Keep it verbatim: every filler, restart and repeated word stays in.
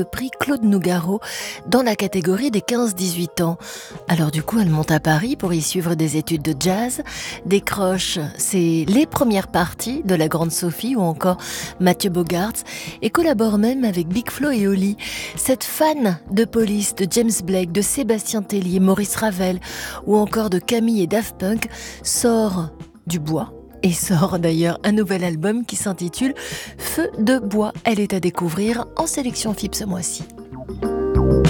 Le prix Claude Nougaro dans la catégorie des quinze dix-huit ans. Alors du coup, elle monte à Paris pour y suivre des études de jazz, décroche c'est les premières parties de la Grande Sophie ou encore Mathieu Bogart et collabore même avec Big Flo et Oli. Cette fan de Police, de James Blake, de Sébastien Tellier, Maurice Ravel ou encore de Camille et Daft Punk sort du bois. Et sort d'ailleurs un nouvel album qui s'intitule Feu de bois. Elle est à découvrir en sélection F I B ce mois-ci.